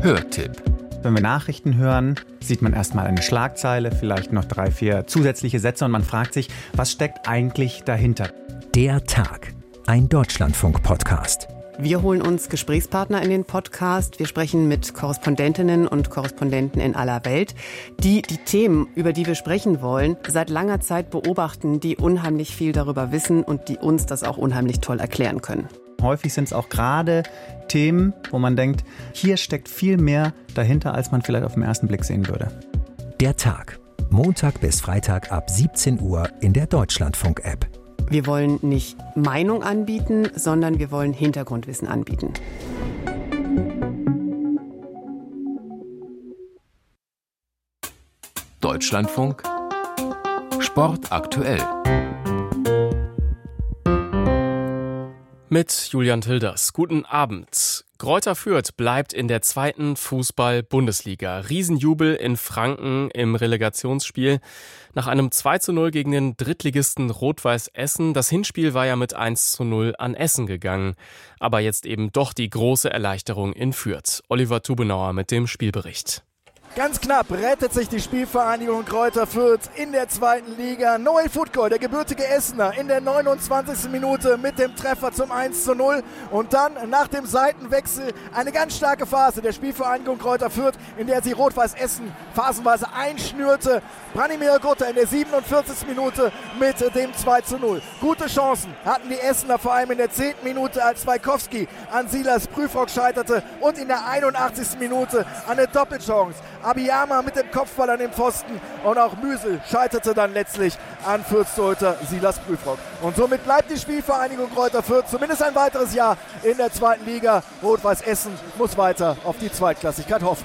Hörtipp. Wenn wir Nachrichten hören, sieht man erstmal eine Schlagzeile, vielleicht noch 3, 4 zusätzliche Sätze und man fragt sich, was steckt eigentlich dahinter? Der Tag, ein Deutschlandfunk-Podcast. Wir holen uns Gesprächspartner in den Podcast. Wir sprechen mit Korrespondentinnen und Korrespondenten in aller Welt, die die Themen, über die wir sprechen wollen, seit langer Zeit beobachten, die unheimlich viel darüber wissen und die uns das auch unheimlich toll erklären können. Häufig sind es auch gerade Themen, wo man denkt, hier steckt viel mehr dahinter, als man vielleicht auf den ersten Blick sehen würde. Der Tag, Montag bis Freitag ab 17 Uhr in der Deutschlandfunk-App. Wir wollen nicht Meinung anbieten, sondern wir wollen Hintergrundwissen anbieten. Deutschlandfunk Sport aktuell. Mit Julian Tilders. Guten Abend. Greuther Fürth bleibt in der 2. Fußball-Bundesliga. Riesenjubel in Franken im Relegationsspiel. Nach einem 2:0 gegen den Drittligisten Rot-Weiß Essen. Das Hinspiel war ja mit 1:0 an Essen gegangen. Aber jetzt eben doch die große Erleichterung in Fürth. Oliver Tubenauer mit dem Spielbericht. Ganz knapp rettet sich die Spielvereinigung Greuther Fürth in der 2. Liga. Noel Futkoy, der gebürtige Essener, in der 29. Minute mit dem Treffer zum 1:0. Und dann nach dem Seitenwechsel eine ganz starke Phase der Spielvereinigung Greuther Fürth, in der sie Rot-Weiß Essen phasenweise einschnürte. Branimir Gutta in der 47. Minute mit dem 2:0. Gute Chancen hatten die Essener, vor allem in der 10. Minute, als Wajkowski an Silas Prüfrock scheiterte und in der 81. Minute eine Doppelchance. Abiyama mit dem Kopfball an den Pfosten und auch Müsel scheiterte dann letztlich an Fürth-Torhüter Silas Prüfrock. Und somit bleibt die Spielvereinigung Greuther Fürth zumindest ein weiteres Jahr in der 2. Liga. Rot-Weiß Essen muss weiter auf die Zweitklassigkeit hoffen.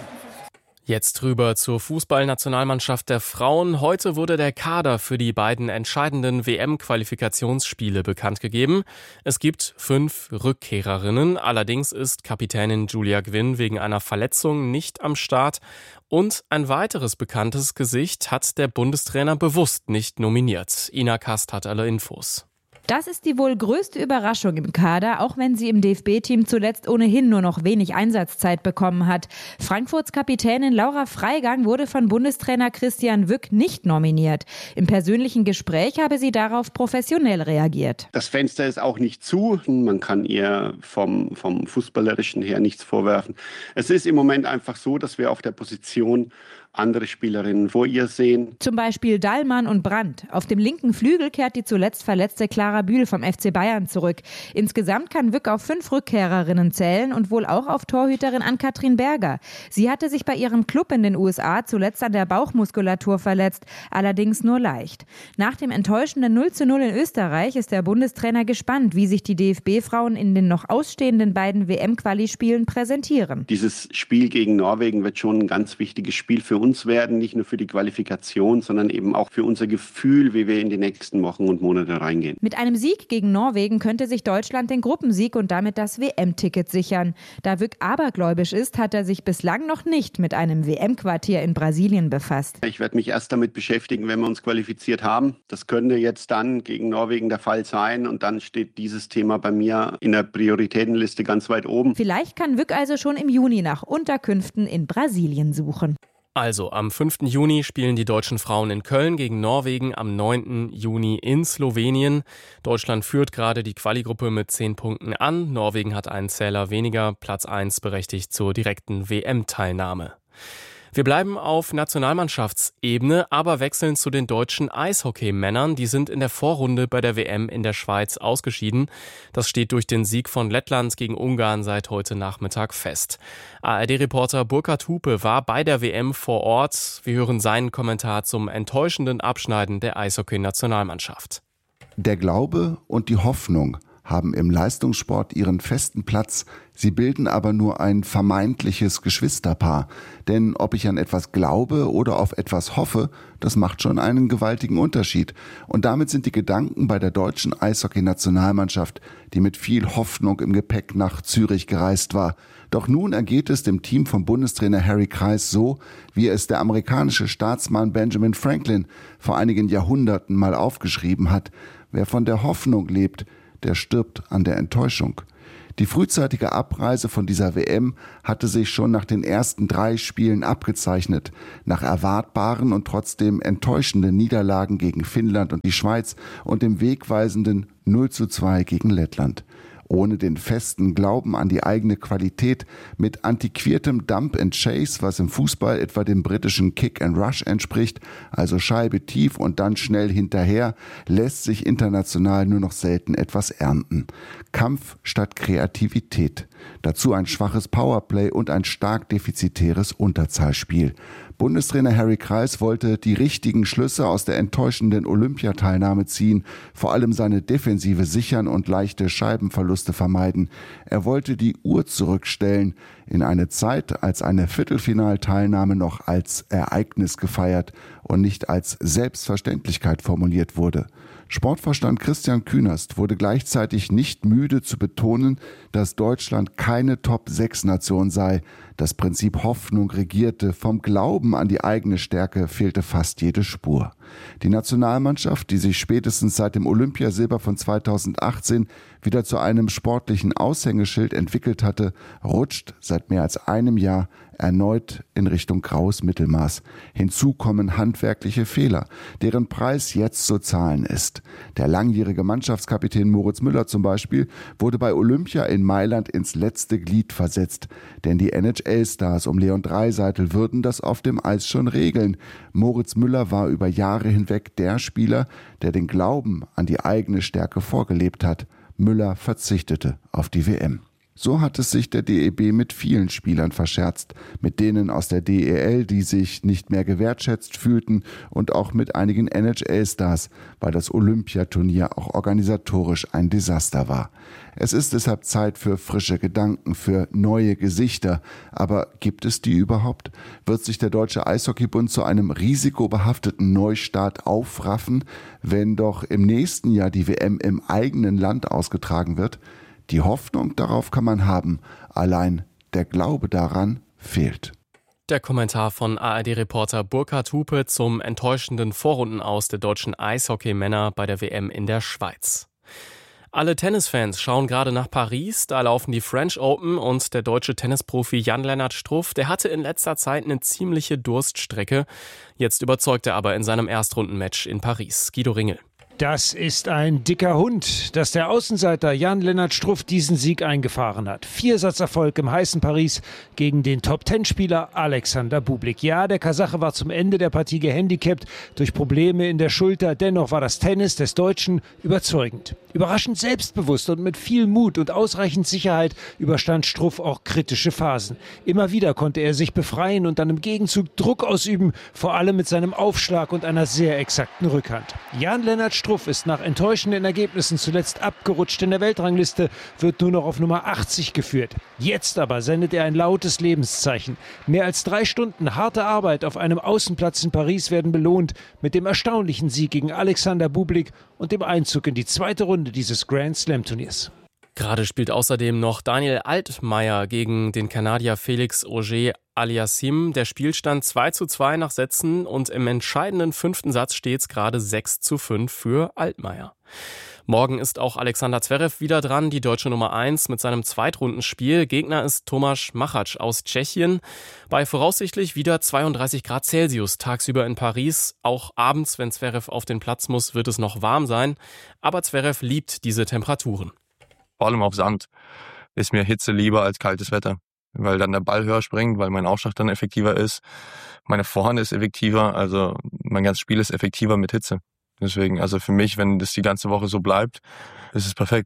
Jetzt rüber zur Fußballnationalmannschaft der Frauen. Heute wurde der Kader für die beiden entscheidenden WM-Qualifikationsspiele bekannt gegeben. Es gibt 5 Rückkehrerinnen. Allerdings ist Kapitänin Julia Gwynn wegen einer Verletzung nicht am Start. Und ein weiteres bekanntes Gesicht hat der Bundestrainer bewusst nicht nominiert. Ina Kast hat alle Infos. Das ist die wohl größte Überraschung im Kader, auch wenn sie im DFB-Team zuletzt ohnehin nur noch wenig Einsatzzeit bekommen hat. Frankfurts Kapitänin Laura Freigang wurde von Bundestrainer Christian Wück nicht nominiert. Im persönlichen Gespräch habe sie darauf professionell reagiert. Das Fenster ist auch nicht zu. Man kann ihr vom Fußballerischen her nichts vorwerfen. Es ist im Moment einfach so, dass wir auf der Position andere Spielerinnen vor ihr sehen. Zum Beispiel Dallmann und Brandt. Auf dem linken Flügel kehrt die zuletzt verletzte Clara Bühl vom FC Bayern zurück. Insgesamt kann Wück auf 5 Rückkehrerinnen zählen und wohl auch auf Torhüterin Ann-Kathrin Berger. Sie hatte sich bei ihrem Club in den USA zuletzt an der Bauchmuskulatur verletzt, allerdings nur leicht. Nach dem enttäuschenden 0:0 in Österreich ist der Bundestrainer gespannt, wie sich die DFB-Frauen in den noch ausstehenden beiden WM-Quali-Spielen präsentieren. Dieses Spiel gegen Norwegen wird schon ein ganz wichtiges Spiel für uns werden, nicht nur für die Qualifikation, sondern eben auch für unser Gefühl, wie wir in die nächsten Wochen und Monate reingehen. Mit einem Sieg gegen Norwegen könnte sich Deutschland den Gruppensieg und damit das WM-Ticket sichern. Da Wück abergläubisch ist, hat er sich bislang noch nicht mit einem WM-Quartier in Brasilien befasst. Ich werde mich erst damit beschäftigen, wenn wir uns qualifiziert haben. Das könnte jetzt dann gegen Norwegen der Fall sein und dann steht dieses Thema bei mir in der Prioritätenliste ganz weit oben. Vielleicht kann Wück also schon im Juni nach Unterkünften in Brasilien suchen. Also, am 5. Juni spielen die deutschen Frauen in Köln gegen Norwegen, am 9. Juni in Slowenien. Deutschland führt gerade die Quali-Gruppe mit 10 Punkten an. Norwegen hat einen Zähler weniger, Platz 1 berechtigt zur direkten WM-Teilnahme. Wir bleiben auf Nationalmannschaftsebene, aber wechseln zu den deutschen Eishockeymännern. Die sind in der Vorrunde bei der WM in der Schweiz ausgeschieden. Das steht durch den Sieg von Lettland gegen Ungarn seit heute Nachmittag fest. ARD-Reporter Burkhard Hupe war bei der WM vor Ort. Wir hören seinen Kommentar zum enttäuschenden Abschneiden der Eishockey-Nationalmannschaft. Der Glaube und die Hoffnung haben im Leistungssport ihren festen Platz, sie bilden aber nur ein vermeintliches Geschwisterpaar. Denn ob ich an etwas glaube oder auf etwas hoffe, das macht schon einen gewaltigen Unterschied. Und damit sind die Gedanken bei der deutschen Eishockey-Nationalmannschaft, die mit viel Hoffnung im Gepäck nach Zürich gereist war. Doch nun ergeht es dem Team von Bundestrainer Harry Kreis so, wie es der amerikanische Staatsmann Benjamin Franklin vor einigen Jahrhunderten mal aufgeschrieben hat. Wer von der Hoffnung lebt, der stirbt an der Enttäuschung. Die frühzeitige Abreise von dieser WM hatte sich schon nach den ersten 3 Spielen abgezeichnet, nach erwartbaren und trotzdem enttäuschenden Niederlagen gegen Finnland und die Schweiz und dem wegweisenden 0:2 gegen Lettland. Ohne den festen Glauben an die eigene Qualität, mit antiquiertem Dump and Chase, was im Fußball etwa dem britischen Kick and Rush entspricht, also Scheibe tief und dann schnell hinterher, lässt sich international nur noch selten etwas ernten. Kampf statt Kreativität. Dazu ein schwaches Powerplay und ein stark defizitäres Unterzahlspiel. Bundestrainer Harry Kreis wollte die richtigen Schlüsse aus der enttäuschenden Olympiateilnahme ziehen, vor allem seine Defensive sichern und leichte Scheibenverluste vermeiden. Er wollte die Uhr zurückstellen, in eine Zeit, als eine Viertelfinalteilnahme noch als Ereignis gefeiert und nicht als Selbstverständlichkeit formuliert wurde. Sportvorstand Christian Künast wurde gleichzeitig nicht müde zu betonen, dass Deutschland keine Top-6-Nation sei. Das Prinzip Hoffnung regierte, vom Glauben an die eigene Stärke fehlte fast jede Spur. Die Nationalmannschaft, die sich spätestens seit dem Olympiasilber von 2018 wieder zu einem sportlichen Aushängeschild entwickelt hatte, rutscht seit mehr als einem Jahr erneut in Richtung graues Mittelmaß. Hinzu kommen handwerkliche Fehler, deren Preis jetzt zu zahlen ist. Der langjährige Mannschaftskapitän Moritz Müller zum Beispiel wurde bei Olympia in Mailand ins letzte Glied versetzt, denn die NHL-Stars um Leon Draisaitl würden das auf dem Eis schon regeln. Moritz Müller war über Jahre hinweg der Spieler, der den Glauben an die eigene Stärke vorgelebt hat. Müller verzichtete auf die WM. So hat es sich der DEB mit vielen Spielern verscherzt, mit denen aus der DEL, die sich nicht mehr gewertschätzt fühlten, und auch mit einigen NHL-Stars, weil das Olympiaturnier auch organisatorisch ein Desaster war. Es ist deshalb Zeit für frische Gedanken, für neue Gesichter. Aber gibt es die überhaupt? Wird sich der Deutsche Eishockeybund zu einem risikobehafteten Neustart aufraffen, wenn doch im nächsten Jahr die WM im eigenen Land ausgetragen wird? Die Hoffnung darauf kann man haben, allein der Glaube daran fehlt. Der Kommentar von ARD-Reporter Burkhard Hupe zum enttäuschenden Vorrundenaus der deutschen Eishockeymänner bei der WM in der Schweiz. Alle Tennisfans schauen gerade nach Paris, da laufen die French Open und der deutsche Tennisprofi Jan-Lennart Struff, der hatte in letzter Zeit eine ziemliche Durststrecke. Jetzt überzeugt er aber in seinem Erstrundenmatch in Paris. Guido Ringel. Das ist ein dicker Hund, dass der Außenseiter Jan-Lennart Struff diesen Sieg eingefahren hat. 4-Satzerfolg im heißen Paris gegen den Top-10-Spieler Alexander Bublik. Ja, der Kasache war zum Ende der Partie gehandicapt durch Probleme in der Schulter. Dennoch war das Tennis des Deutschen überzeugend. Überraschend selbstbewusst und mit viel Mut und ausreichend Sicherheit überstand Struff auch kritische Phasen. Immer wieder konnte er sich befreien und dann im Gegenzug Druck ausüben, vor allem mit seinem Aufschlag und einer sehr exakten Rückhand. Jan-Lennart Struff ist nach enttäuschenden Ergebnissen zuletzt abgerutscht in der Weltrangliste, wird nur noch auf Nummer 80 geführt. Jetzt aber sendet er ein lautes Lebenszeichen. Mehr als 3 Stunden harte Arbeit auf einem Außenplatz in Paris werden belohnt mit dem erstaunlichen Sieg gegen Alexander Bublik und dem Einzug in die zweite Runde dieses Grand Slam-Turniers. Gerade spielt außerdem noch Daniel Altmaier gegen den Kanadier Felix Auger-Aliassime. Der Spielstand 2:2 nach Sätzen und im entscheidenden 5. Satz steht es gerade 6:5 für Altmaier. Morgen ist auch Alexander Zverev wieder dran, die deutsche Nummer 1 mit seinem Zweitrundenspiel. Gegner ist Tomáš Machač aus Tschechien. Bei voraussichtlich wieder 32 Grad Celsius tagsüber in Paris. Auch abends, wenn Zverev auf den Platz muss, wird es noch warm sein. Aber Zverev liebt diese Temperaturen. Vor allem auf Sand ist mir Hitze lieber als kaltes Wetter, weil dann der Ball höher springt, weil mein Aufschlag dann effektiver ist. Meine Vorhand ist effektiver, also mein ganzes Spiel ist effektiver mit Hitze. Deswegen, also für mich, wenn das die ganze Woche so bleibt, ist es perfekt.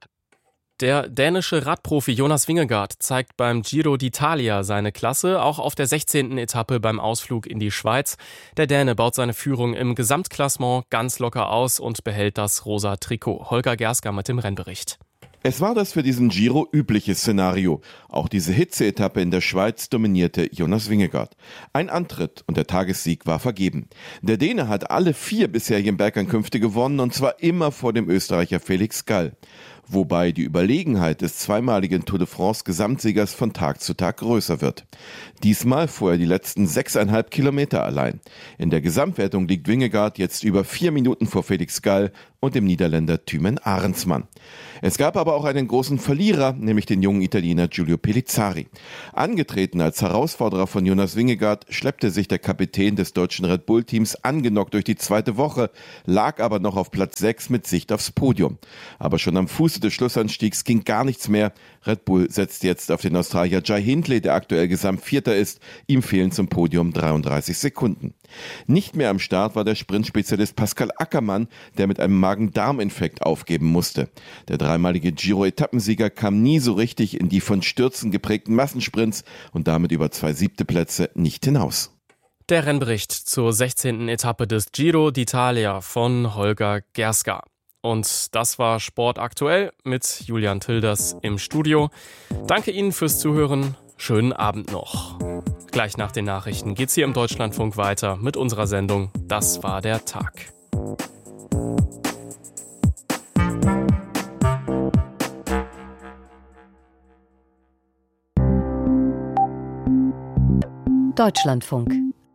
Der dänische Radprofi Jonas Vingegaard zeigt beim Giro d'Italia seine Klasse, auch auf der 16. Etappe beim Ausflug in die Schweiz. Der Däne baut seine Führung im Gesamtklassement ganz locker aus und behält das rosa Trikot. Holger Gersker mit dem Rennbericht. Es war das für diesen Giro übliche Szenario. Auch diese Hitze-Etappe in der Schweiz dominierte Jonas Vingegaard. Ein Antritt und der Tagessieg war vergeben. Der Däne hat alle 4 bisherigen Bergankünfte gewonnen und zwar immer vor dem Österreicher Felix Gall. Wobei die Überlegenheit des zweimaligen Tour de France Gesamtsiegers von Tag zu Tag größer wird. Diesmal fuhr er die letzten 6,5 Kilometer allein. In der Gesamtwertung liegt Vingegaard jetzt über 4 Minuten vor Felix Gall und dem Niederländer Thymen Arendsman. Es gab aber auch einen großen Verlierer, nämlich den jungen Italiener Giulio Pellizzari. Angetreten als Herausforderer von Jonas Vingegaard, schleppte sich der Kapitän des deutschen Red Bull-Teams angenockt durch die zweite Woche, lag aber noch auf Platz 6 mit Sicht aufs Podium. Aber schon am Fuße des Schlussanstiegs ging gar nichts mehr. Red Bull setzt jetzt auf den Australier Jai Hindley, der aktuell Gesamtvierter ist. Ihm fehlen zum Podium 33 Sekunden. Nicht mehr am Start war der Sprintspezialist Pascal Ackermann, der mit einem Magen-Darm-Infekt aufgeben musste. Der dreimalige Giro-Etappensieger kam nie so richtig in die von Stürzen geprägten Massensprints und damit über 2 7. Plätze nicht hinaus. Der Rennbericht zur 16. Etappe des Giro d'Italia von Holger Gerska. Und das war Sport aktuell mit Julian Tilders im Studio. Danke Ihnen fürs Zuhören. Schönen Abend noch. Gleich nach den Nachrichten geht's hier im Deutschlandfunk weiter mit unserer Sendung Das war der Tag. Deutschlandfunk.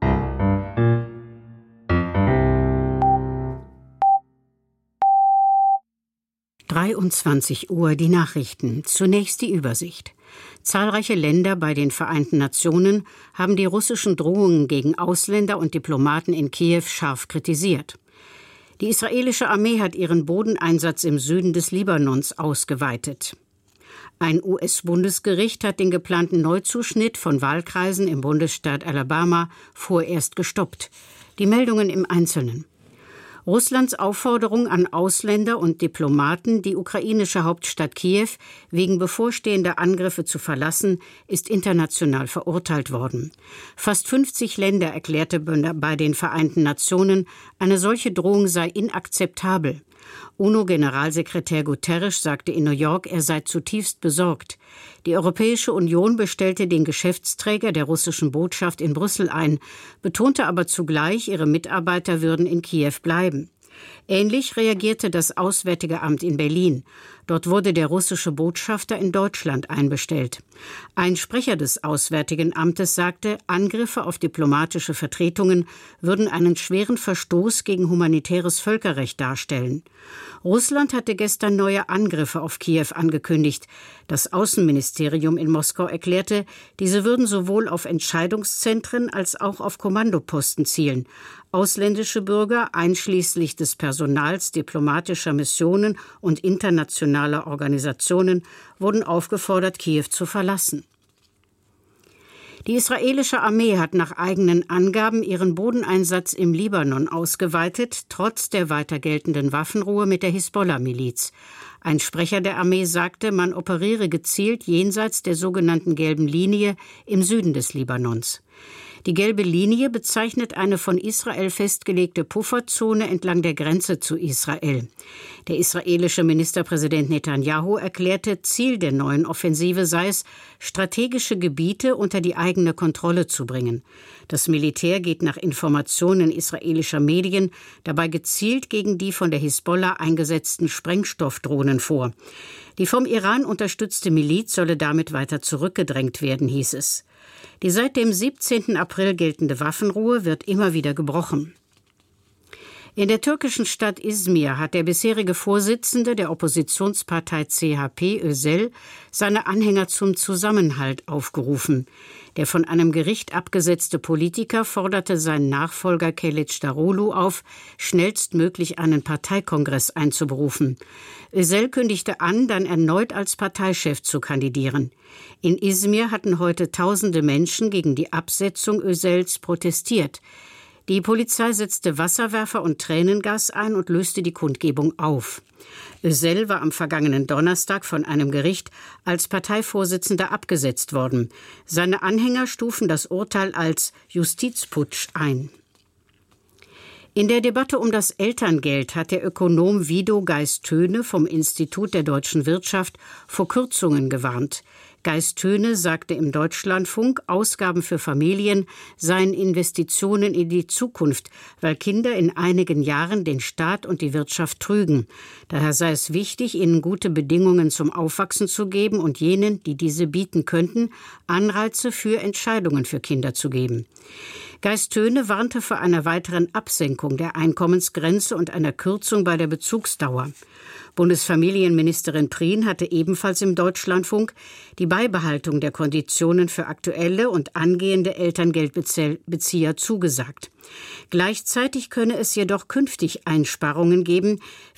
Uhr die Nachrichten. Zunächst die Übersicht. Zahlreiche Länder bei den Vereinten Nationen haben die russischen Drohungen gegen Ausländer und Diplomaten in Kiew scharf kritisiert. Die israelische Armee hat ihren Bodeneinsatz im Süden des Libanons ausgeweitet. Ein US-Bundesgericht hat den geplanten Neuzuschnitt von Wahlkreisen im Bundesstaat Alabama vorerst gestoppt. Die Meldungen im Einzelnen. Russlands Aufforderung an Ausländer und Diplomaten, die ukrainische Hauptstadt Kiew wegen bevorstehender Angriffe zu verlassen, ist international verurteilt worden. Fast 50 Länder erklärte bei den Vereinten Nationen, eine solche Drohung sei inakzeptabel. UNO-Generalsekretär Guterres sagte in New York, er sei zutiefst besorgt. Die Europäische Union bestellte den Geschäftsträger der russischen Botschaft in Brüssel ein, betonte aber zugleich, ihre Mitarbeiter würden in Kiew bleiben. Ähnlich reagierte das Auswärtige Amt in Berlin. Dort wurde der russische Botschafter in Deutschland einbestellt. Ein Sprecher des Auswärtigen Amtes sagte, Angriffe auf diplomatische Vertretungen würden einen schweren Verstoß gegen humanitäres Völkerrecht darstellen. Russland hatte gestern neue Angriffe auf Kiew angekündigt. Das Außenministerium in Moskau erklärte, diese würden sowohl auf Entscheidungszentren als auch auf Kommandoposten zielen. Ausländische Bürger, einschließlich des Personals diplomatischer Missionen und internationaler Organisationen, wurden aufgefordert, Kiew zu verlassen. Die israelische Armee hat nach eigenen Angaben ihren Bodeneinsatz im Libanon ausgeweitet, trotz der weiter geltenden Waffenruhe mit der Hisbollah-Miliz. Ein Sprecher der Armee sagte, man operiere gezielt jenseits der sogenannten gelben Linie im Süden des Libanons. Die gelbe Linie bezeichnet eine von Israel festgelegte Pufferzone entlang der Grenze zu Israel. Der israelische Ministerpräsident Netanyahu erklärte, Ziel der neuen Offensive sei es, strategische Gebiete unter die eigene Kontrolle zu bringen. Das Militär geht nach Informationen israelischer Medien dabei gezielt gegen die von der Hisbollah eingesetzten Sprengstoffdrohnen vor. Die vom Iran unterstützte Miliz solle damit weiter zurückgedrängt werden, hieß es. Die seit dem 17. April geltende Waffenruhe wird immer wieder gebrochen. In der türkischen Stadt Izmir hat der bisherige Vorsitzende der Oppositionspartei CHP, Özel, seine Anhänger zum Zusammenhalt aufgerufen. Der von einem Gericht abgesetzte Politiker forderte seinen Nachfolger Kılıçdaroğlu auf, schnellstmöglich einen Parteikongress einzuberufen. Özel kündigte an, dann erneut als Parteichef zu kandidieren. In Izmir hatten heute tausende Menschen gegen die Absetzung Özels protestiert. Die Polizei setzte Wasserwerfer und Tränengas ein und löste die Kundgebung auf. Özel war am vergangenen Donnerstag von einem Gericht als Parteivorsitzender abgesetzt worden. Seine Anhänger stufen das Urteil als Justizputsch ein. In der Debatte um das Elterngeld hat der Ökonom Wido Geist-Töne vom Institut der deutschen Wirtschaft vor Kürzungen gewarnt. Geist-Töne sagte im Deutschlandfunk, Ausgaben für Familien seien Investitionen in die Zukunft, weil Kinder in einigen Jahren den Staat und die Wirtschaft trügen. Daher sei es wichtig, ihnen gute Bedingungen zum Aufwachsen zu geben und jenen, die diese bieten könnten, Anreize für Entscheidungen für Kinder zu geben. Geist Töne warnte vor einer weiteren Absenkung der Einkommensgrenze und einer Kürzung bei der Bezugsdauer. Bundesfamilienministerin Prien hatte ebenfalls im Deutschlandfunk die Beibehaltung der Konditionen für aktuelle und angehende Elterngeldbezieher zugesagt. Gleichzeitig könne es jedoch künftig Einsparungen geben,